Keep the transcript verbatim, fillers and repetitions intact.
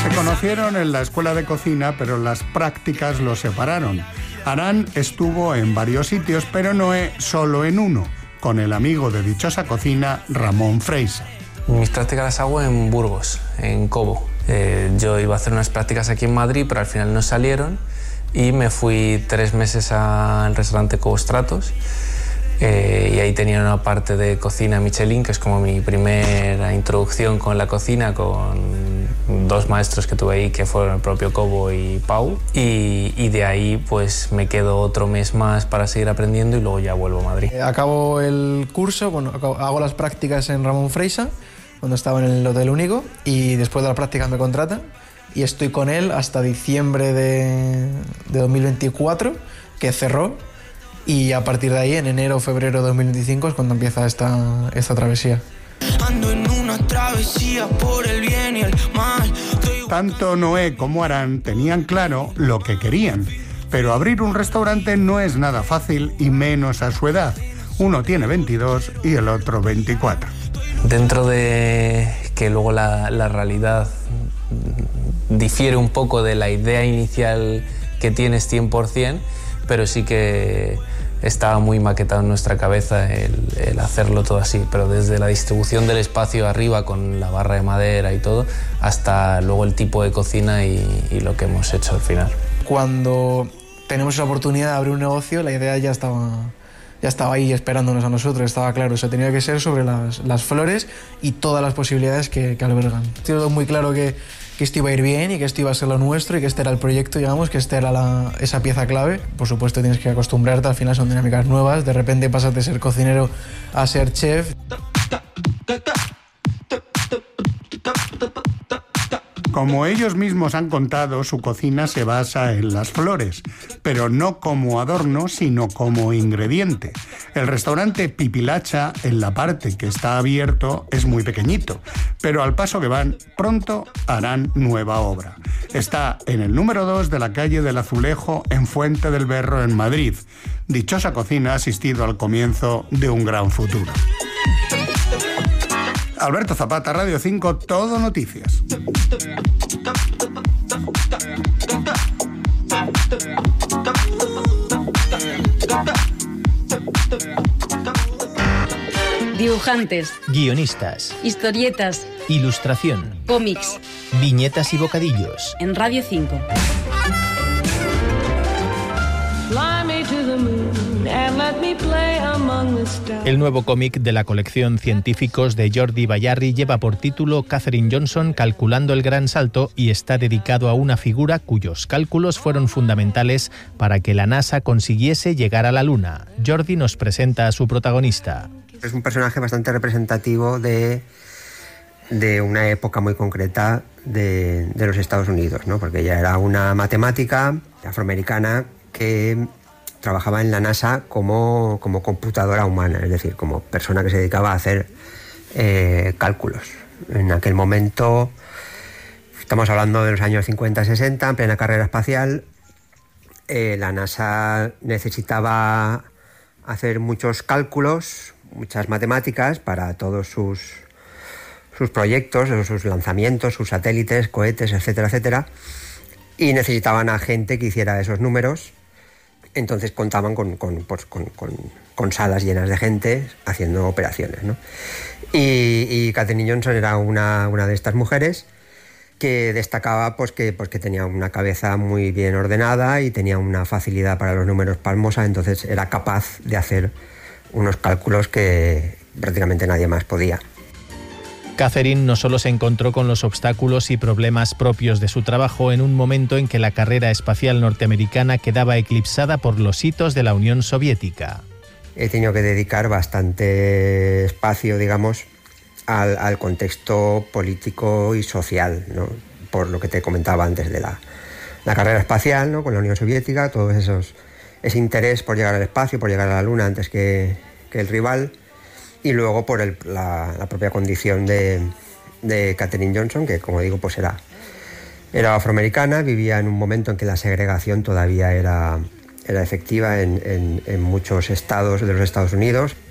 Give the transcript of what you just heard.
Se conocieron en la escuela de cocina, pero las prácticas los separaron. Arán estuvo en varios sitios, pero Noé solo en uno, con el amigo de dichosa cocina, Ramón Freixa. Mis prácticas las hago en Burgos, en Cobo. Eh, yo iba a hacer unas prácticas aquí en Madrid, pero al final no salieron y me fui tres meses al restaurante Cobo Stratos. Eh, y ahí tenía una parte de cocina Michelin, que es como mi primera introducción con la cocina, con dos maestros que tuve ahí, que fueron el propio Cobo y Pau. Y, y de ahí pues me quedo otro mes más para seguir aprendiendo y luego ya vuelvo a Madrid. Acabo el curso, bueno, hago las prácticas en Ramón Freixa, cuando estaba en el Hotel Único, y después de las prácticas me contratan y estoy con él hasta diciembre de, de dos mil veinticuatro, que cerró. Y a partir de ahí, en enero o febrero de dos mil veinticinco, es cuando empieza esta, esta travesía. Ando en una travesía por el bien y el mal. Tanto Noé como Arán tenían claro lo que querían, pero abrir un restaurante no es nada fácil, y menos a su edad. Uno tiene veintidós y el otro veinticuatro. Dentro de que luego la, la realidad difiere un poco de la idea inicial que tienes cien por ciento, pero sí que estaba muy maquetado en nuestra cabeza el, el hacerlo todo así, pero desde la distribución del espacio arriba con la barra de madera y todo, hasta luego el tipo de cocina y, y lo que hemos hecho al final. Cuando tenemos la oportunidad de abrir un negocio, la idea ya estaba, ya estaba ahí esperándonos a nosotros, estaba claro, o sea, tenía que ser sobre las, las flores y todas las posibilidades que, que albergan. Tengo muy claro que que esto iba a ir bien y que esto iba a ser lo nuestro y que este era el proyecto, digamos, que esta era la, esa pieza clave. Por supuesto tienes que acostumbrarte, al final son dinámicas nuevas, de repente pasas de ser cocinero a ser chef. Como ellos mismos han contado, su cocina se basa en las flores, pero no como adorno, sino como ingrediente. El restaurante Pipilacha, en la parte que está abierto, es muy pequeñito, pero al paso que van, pronto harán nueva obra. Está en el número dos de la calle del Azulejo, en Fuente del Berro, en Madrid. Dichosa cocina ha asistido al comienzo de un gran futuro. Alberto Zapata, Radio cinco, Todo Noticias. Dibujantes, guionistas, historietas, ilustración, cómics, viñetas y bocadillos. En Radio cinco. El nuevo cómic de la colección Científicos de Jordi Bayarri lleva por título Katherine Johnson calculando el gran salto y está dedicado a una figura cuyos cálculos fueron fundamentales para que la NASA consiguiese llegar a la Luna. Jordi nos presenta a su protagonista. Es un personaje bastante representativo de, de una época muy concreta de, de los Estados Unidos, ¿no? Porque ella era una matemática afroamericana que trabajaba en la NASA como, como computadora humana, es decir, como persona que se dedicaba a hacer eh, cálculos. En aquel momento, estamos hablando de los años cincuenta sesenta, en plena carrera espacial, eh, la NASA necesitaba hacer muchos cálculos, muchas matemáticas para todos sus, sus proyectos, sus lanzamientos, sus satélites, cohetes, etcétera, etcétera, y necesitaban a gente que hiciera esos números. Entonces contaban con, con, pues, con, con, con salas llenas de gente haciendo operaciones, ¿no? Y, y Katherine Johnson era una, una de estas mujeres que destacaba pues, que, pues, que tenía una cabeza muy bien ordenada y tenía una facilidad para los números pasmosa, entonces era capaz de hacer unos cálculos que prácticamente nadie más podía. Katherine no solo se encontró con los obstáculos y problemas propios de su trabajo en un momento en que la carrera espacial norteamericana quedaba eclipsada por los hitos de la Unión Soviética. He tenido que dedicar bastante espacio, digamos, al, al contexto político y social, ¿no? Por lo que te comentaba antes de la, la carrera espacial, ¿no? Con la Unión Soviética, todo esos, ese interés por llegar al espacio, por llegar a la Luna antes que, que el rival. Y luego por el, la, la propia condición de, de Katherine Johnson, que como digo, pues era, era afroamericana, vivía en un momento en que la segregación todavía era, era efectiva en, en, en muchos estados de los Estados Unidos.